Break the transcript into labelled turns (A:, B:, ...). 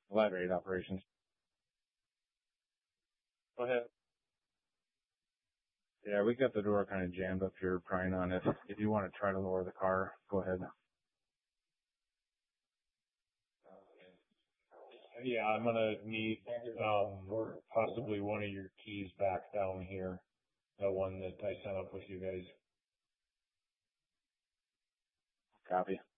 A: Live rate operations. Go ahead. Yeah, we got the door kind of jammed up here, prying on it. If you want to try to lower the car, go ahead. Yeah, I'm gonna need possibly one of your keys back down here. The one that I sent up with you guys. Copy.